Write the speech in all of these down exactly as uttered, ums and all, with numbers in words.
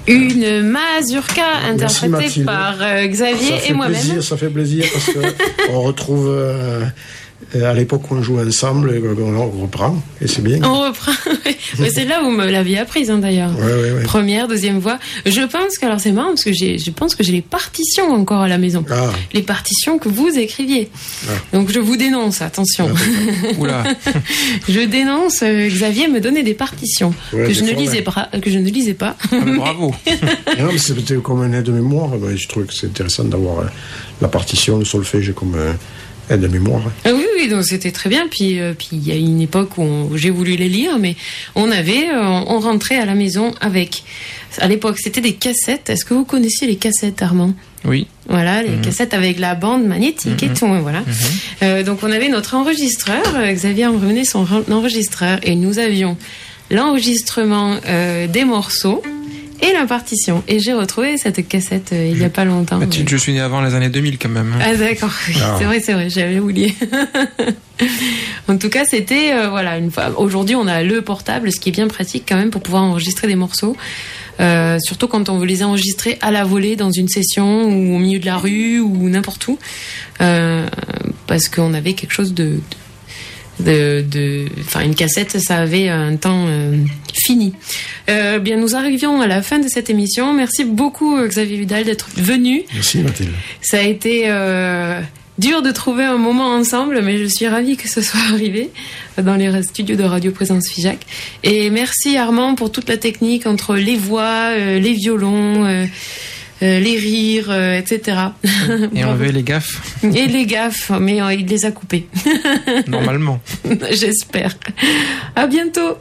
Une mazurka interprétée par euh, Xavier et moi-même. Plaisir, ça fait plaisir parce qu'on retrouve euh, à l'époque où on jouait ensemble, et on reprend et c'est bien. On reprend, oui. Mais c'est là où vous me l'aviez apprise hein, d'ailleurs. Ouais, ouais, ouais. Première, deuxième voix. Je pense que alors c'est marrant parce que j'ai, je pense que j'ai les partitions encore à la maison. Ah. Les partitions que vous écriviez. Ah. Donc je vous dénonce, attention. Ah, Oula. Je dénonce. euh, Xavier me donnait des partitions Ouais, que je des ne fois, lisais ouais. pas, que je ne lisais pas. Ah, bah, bravo. Non, mais c'était comme un aide-mémoire. Ben, je trouve que c'est intéressant d'avoir euh, la partition, le solfège comme euh, aide-mémoire. Ah oui, oui, donc c'était très bien. Puis, euh, puis il y a une époque où, on- où j'ai voulu les lire, mais on avait, euh, on rentrait à la maison avec. À l'époque, c'était des cassettes. Est-ce que vous connaissiez les cassettes, Armand? Oui. Voilà, les mmh. cassettes avec la bande magnétique mmh. et tout, voilà. Mmh. Euh, donc on avait notre enregistreur. euh, Xavier emmenait son enregistreur et nous avions l'enregistrement euh, des morceaux et la partition. Et j'ai retrouvé cette cassette euh, il y a pas longtemps. Mathilde, mais... je suis né avant les années deux mille quand même. Ah d'accord, oui, Ah. c'est vrai, c'est vrai, j'avais oublié. En tout cas, c'était euh, voilà une fois. Aujourd'hui, on a le portable, ce qui est bien pratique quand même pour pouvoir enregistrer des morceaux. Euh, surtout quand on veut les enregistrer à la volée dans une session ou au milieu de la rue ou n'importe où, euh, parce qu'on avait quelque chose de, de, de, enfin une cassette, ça avait un temps euh, fini. Euh, bien, nous arrivions à la fin de cette émission. Merci beaucoup Xavier Vidal d'être venu. Merci Mathilde. Ça a été euh, dur de trouver un moment ensemble, mais je suis ravie que ce soit arrivé dans les studios de Radio Présence Figeac. Et merci Armand pour toute la technique entre les voix, euh, les violons, euh, euh, les rires, euh, et cetera. Et enlever les gaffes. Et les gaffes, mais euh, il les a coupées. Normalement. J'espère. À bientôt.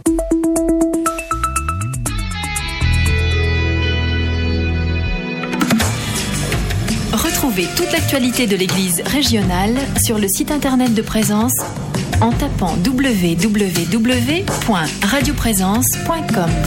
Retrouvez toute l'actualité de l'Église régionale sur le site internet de Présence en tapant w w w point radio présence point com.